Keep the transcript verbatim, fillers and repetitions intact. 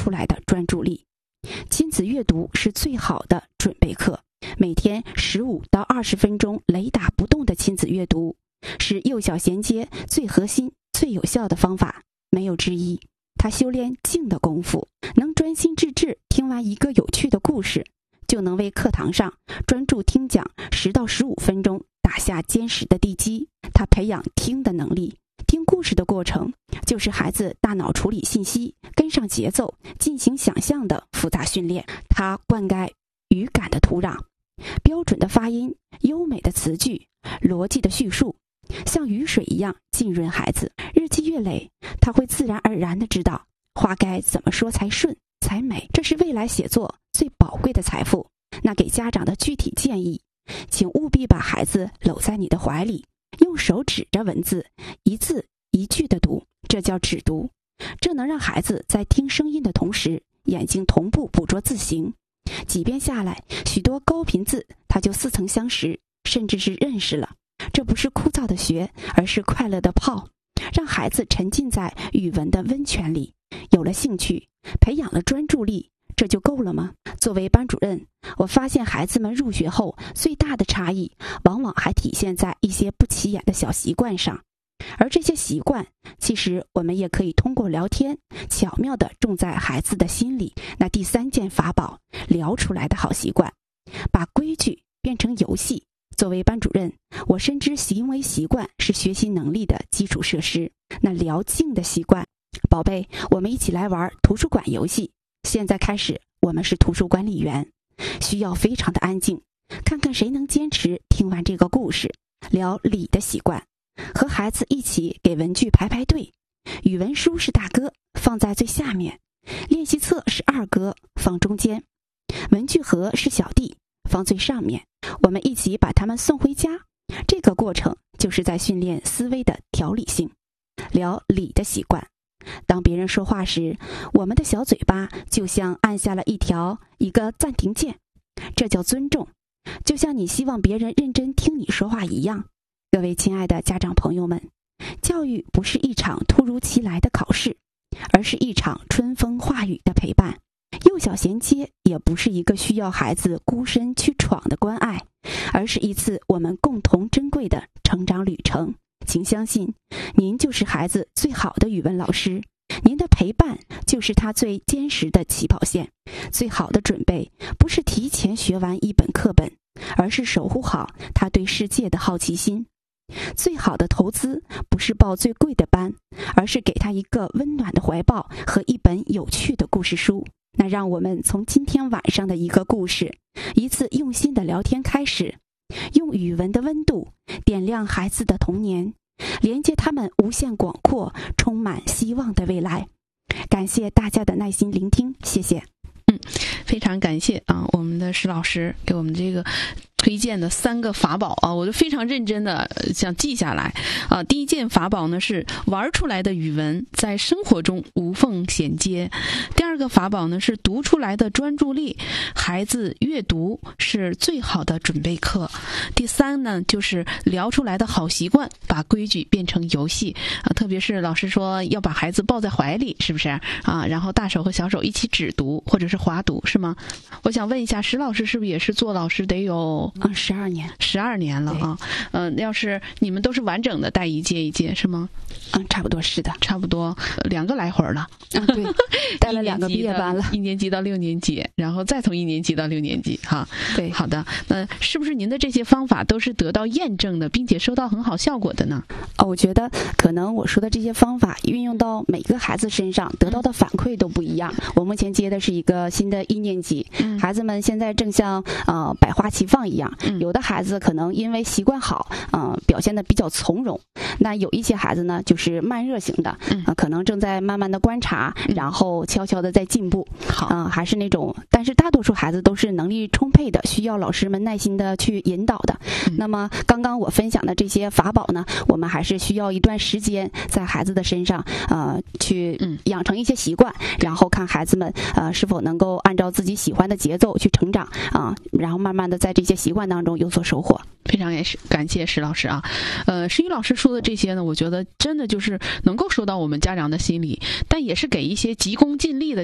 出来的专注力。亲子阅读是最好的准备课，每天十五到二十分钟雷打不动的亲子阅读，是幼小衔接最核心、最有效的方法，没有之一。他修炼静的功夫，能专心致志听完一个有趣的故事，就能为课堂上专注听讲十到十五分钟打下坚实的地基。他培养听的能力，听故事的过程就是孩子大脑处理信息、跟上节奏、进行想象的复杂训练。他灌溉语感的土壤，标准的发音、优美的词句、逻辑的叙述，像雨水一样浸润孩子。日积月累，他会自然而然地知道话该怎么说才顺才美，这是未来写作最宝贵的财富。那给家长的具体建议，请务必把孩子搂在你的怀里，用手指着文字，一字一句地读，这叫指读。这能让孩子在听声音的同时，眼睛同步捕捉字形。几遍下来，许多高频字他就似曾相识，甚至是认识了。这不是枯燥的学，而是快乐的泡，让孩子沉浸在语文的温泉里。有了兴趣，培养了专注力，这就够了吗？作为班主任，我发现孩子们入学后最大的差异，往往还体现在一些不起眼的小习惯上。而这些习惯，其实我们也可以通过聊天，巧妙地种在孩子的心里。那第三件法宝，聊出来的好习惯，把规矩变成游戏。作为班主任，我深知行为习惯是学习能力的基础设施。那聊静的习惯，宝贝，我们一起来玩图书馆游戏。现在开始，我们是图书管理员，需要非常的安静，看看谁能坚持听完这个故事。聊理的习惯，和孩子一起给文具排排队，语文书是大哥，放在最下面；练习册是二哥，放中间；文具盒是小弟，放最上面。我们一起把他们送回家。这个过程就是在训练思维的条理性。聊理的习惯，当别人说话时，我们的小嘴巴就像按下了一条一个暂停键，这叫尊重，就像你希望别人认真听你说话一样。各位亲爱的家长朋友们，教育不是一场突如其来的考试，而是一场春风化雨的陪伴。幼小衔接也不是一个需要孩子孤身去闯的关爱，而是一次我们共同珍贵的成长旅程。请相信，您就是孩子最好的语文老师，您的陪伴就是他最坚实的起跑线。最好的准备不是提前学完一本课本，而是守护好他对世界的好奇心。最好的投资不是报最贵的班，而是给他一个温暖的怀抱和一本有趣的故事书。那让我们从今天晚上的一个故事，一次用心的聊天开始，用语文的温度点亮孩子的童年，连接他们无限广阔、充满希望的未来。感谢大家的耐心聆听，谢谢。 嗯，非常感谢啊，我们的石老师给我们这个推荐的三个法宝啊，我就非常认真的想记下来啊。第一件法宝呢是玩出来的语文在生活中无缝衔接。第二个法宝呢是读出来的专注力，孩子阅读是最好的准备课。第三呢就是聊出来的好习惯，把规矩变成游戏啊。特别是老师说要把孩子抱在怀里，是不是啊？然后大手和小手一起指读或者是划读，是吗？我想问一下，石老师是不是也是做老师得有嗯，十二年， 十二年了啊。嗯、呃，要是你们都是完整的带一届一届是吗？ 嗯，差不多是的， 差不多两个来回了。 啊，对，带了两个毕业班了， 一年级到六年级，然后再从一年级到六年级，哈。 对， 好的。那是不是您的这些方法都是得到验证的，并且收到很好效果的呢？ 哦，我觉得可能我说的这些方法运用到每个孩子身上，得到的反馈都不一样。我目前接的是一个新的一年级，嗯、孩子们现在正像呃百花齐放一样。 嗯、 有的孩子可能因为习惯好，呃，表现得比较从容。那有一些孩子呢，就是慢热型的， 嗯、 呃，可能正在慢慢的观察，嗯、然后悄悄的在进步。 好， 啊、呃，还是那种，但是大多数孩子都是能力充沛的，需要老师们耐心的去引导的。嗯、那么刚刚我分享的这些法宝呢，我们还是需要一段时间在孩子的身上，呃，去养成一些习惯，嗯、然后看孩子们呃是否能够按照自己喜欢的节奏去成长啊、呃，然后慢慢的在这些习惯当中有所收获。 非常也是感谢石老师啊，呃，石宇老师说的这些呢，我觉得真的就是能够说到我们家长的心里，但也是给一些急功近利的